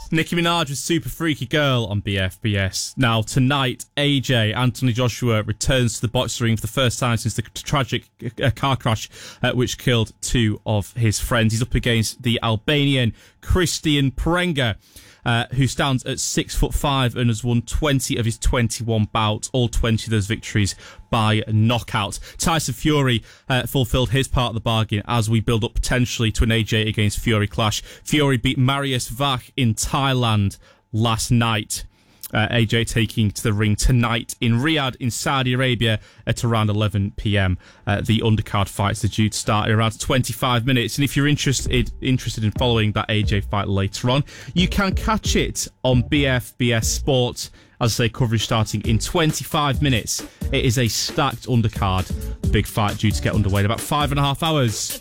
Nicki Minaj with Super Freaky Girl on BFBS. Now, tonight, AJ, Anthony Joshua, returns to the boxing ring for the first time since the tragic car crash which killed two of his friends. He's up against the Albanian Christian Prenga, who stands at 6'5" and has won 20 of his 21 bouts, all 20 of those victories by knockout. Tyson Fury fulfilled his part of the bargain as we build up potentially to an AJ against Fury clash. Fury beat Marius Vach in Thailand last night. AJ taking to the ring tonight in Riyadh in Saudi Arabia at around 11 p.m. The undercard fights are due to start in around 25 minutes. And if you're interested in following that AJ fight later on, you can catch it on BFBS Sport. As I say, coverage starting in 25 minutes. It is a stacked undercard. The big fight due to get underway in about 5.5 hours.